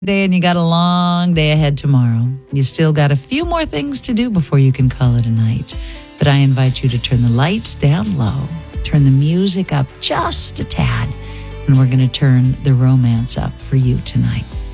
Day and you got a long day ahead tomorrow. You still got a few more things to do before you can call it a night. But I invite you to turn the lights down low, turn the music up just a tad, and we're going to turn the romance up for you tonight.